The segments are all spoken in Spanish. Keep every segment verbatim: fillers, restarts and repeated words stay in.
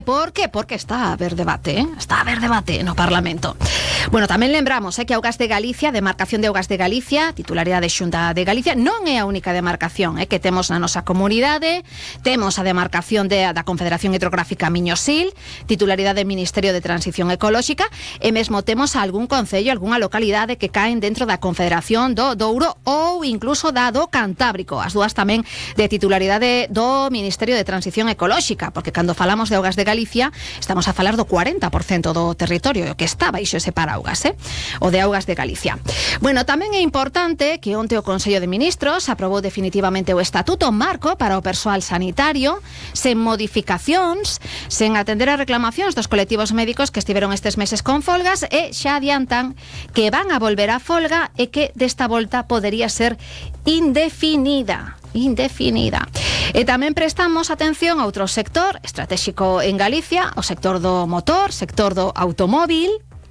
Por que? Porque está a haber debate, ¿eh? Está a haber debate no Parlamento. Bueno, tamén lembramos eh, que Augas de Galicia, demarcación de Augas de Galicia, titularidade Xunta de Galicia, non é a única demarcación eh, que temos na nosa comunidade. Temos a demarcación de, da Confederación Hidrográfica Miño-Sil, titularidade Ministerio de Transición Ecolóxica, e mesmo temos algún concello, algunha localidade que caen dentro da Confederación do Douro ou incluso da do Cantábrico, as dúas tamén de titularidade do Ministerio de Transición Ecolóxica, porque cando falamos de Augas de Galicia estamos a falar do cuarenta por cento do territorio que está baixo ese paraugas, eh? O de Augas de Galicia. Bueno, tamén é importante que onte o Consello de Ministros aprobou definitivamente o Estatuto Marco para o persoal sanitario, sen modificacións, sen atender a reclamacións dos colectivos médicos que estiveron estes meses con folgas, e xa adiantan que van a volver a folga e que desta volta podería ser indefinida. indefinida. E tamén prestamos atención a outro sector estratégico en Galicia, o sector do motor, sector do automóvil.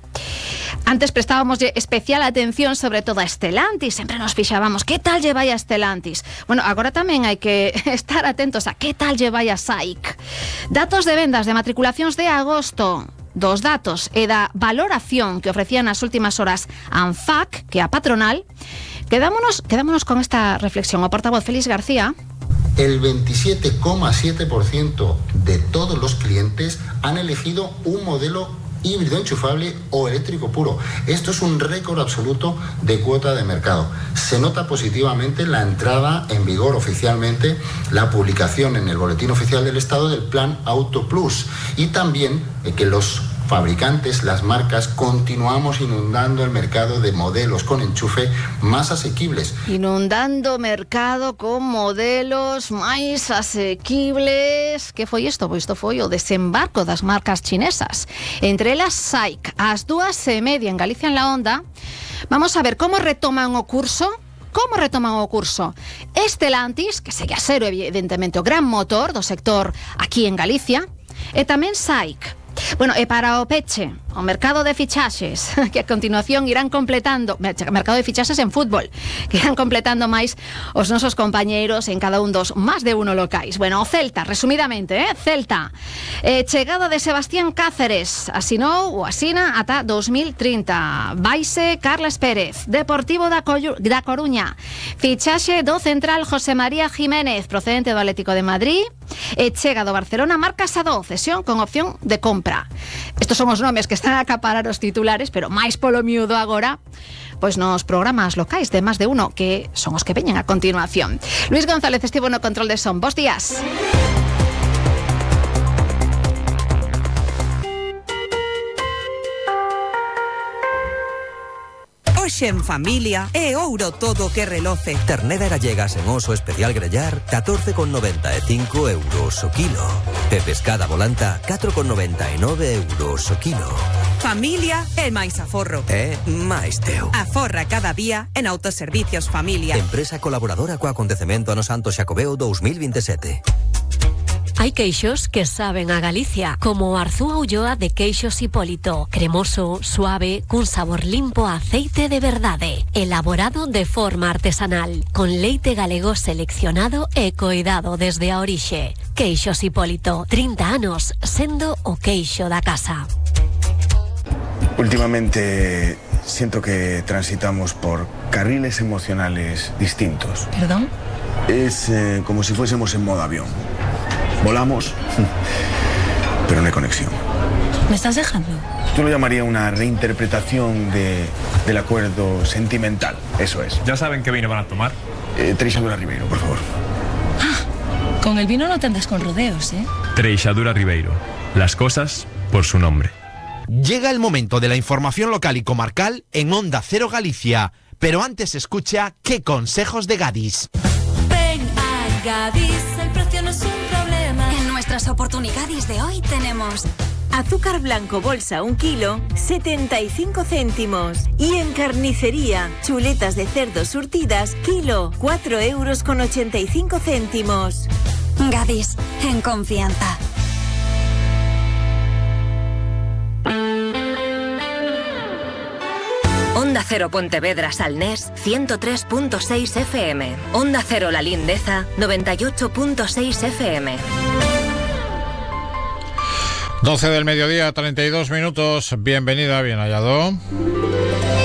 Antes prestábamos especial atención sobre todo a Stellantis, sempre nos fixábamos que tal lle vai a Stellantis. Bueno, agora tamén hai que estar atentos a que tal lle vai a S A I C. Datos de vendas de matriculacións de agosto, dos datos e da valoración que ofrecían nas últimas horas a ANFAC, que é a patronal. Quedámonos, quedámonos con esta reflexión. O portavoz Félix García. El veintisiete coma siete por ciento de todos los clientes han elegido un modelo híbrido enchufable o eléctrico puro. Esto es un récord absoluto de cuota de mercado. Se nota positivamente la entrada en vigor oficialmente, la publicación en el Boletín Oficial del Estado del Plan Auto Plus, y también eh, que los fabricantes, las marcas, continuamos inundando el mercado de modelos con enchufe más asequibles. Inundando mercado con modelos máis asequibles. Que foi isto? Pois isto foi o desembarco das marcas chinesas. Entre elas S A I C, as dúas e media en Galicia en la Onda. Vamos a ver como retoman o curso. Como retoman o curso? Stellantis, que segue a ser evidentemente o gran motor do sector aquí en Galicia, e tamén S A I C. Bueno, e para o peche, o mercado de fichaxes, que a continuación irán completando, mercado de fichaxes en fútbol, que irán completando máis os nosos compañeiros en cada un dos máis de uno locais. Bueno, o Celta, resumidamente, eh? Celta, eh, chegada de Sebastián Cáceres, asinou ou asina ata dos mil trinta. Vaise Carles Pérez. Deportivo da, Coyu, da Coruña, fichaxe do central José María Jiménez, procedente do Atlético de Madrid, e chega do Barcelona Marc Casado, cesión con opción de compra. Estos son os nomes que están a acaparar os titulares, pero máis polo miúdo agora, pois nos programas locais de máis de uno, que son os que veñen a continuación. Luis González estivo no control de son. Bos días. Hoxe en familia é ouro todo que reloce. Ternera gallega sen oso especial grellar, catorce con noventa e cinco euros o kilo. E pescada volanta, catro con noventa e nove euros o kilo. Familia é máis aforro. É máis teu. Aforra cada día en Autoservicios Familia. Empresa colaboradora co acontecemento ano Santo Xacobeo dos mil veintisiete. Hai queixos que saben a Galicia, como o Arzúa Ulloa de Queixos Hipólito. Cremoso, suave, cun sabor limpo a aceite de verdade. Elaborado de forma artesanal, con leite galego seleccionado e coidado desde a orixe. Queixos Hipólito, trinta anos sendo o queixo da casa. Últimamente siento que transitamos por carriles emocionales distintos. ¿Perdón? Es eh, como si fuésemos en modo avión. Volamos, pero no hay conexión. ¿Me estás dejando? Yo lo llamaría una reinterpretación de, del acuerdo sentimental. Eso es. ¿Ya saben qué vino van a tomar? Eh, Treixadura Ribeiro, por favor. Ah, con el vino no te andas con rodeos, ¿eh? Treixadura Ribeiro. Las cosas por su nombre. Llega el momento de la información local y comarcal en Onda Cero Galicia. Pero antes escucha qué consejos de Gadis. Ven a Gadis, el precio no es un problema. En nuestras oportunidades de hoy tenemos azúcar blanco bolsa un kilo, setenta y cinco céntimos. Y en carnicería, chuletas de cerdo surtidas, kilo, cuatro euros con ochenta y cinco céntimos. Gadis, en confianza. Onda Cero Pontevedra Salnés ciento tres punto seis F M. Onda Cero La Lindeza noventa y ocho punto seis F M. doce del mediodía, treinta y dos minutos. Bienvenida, bien hallado.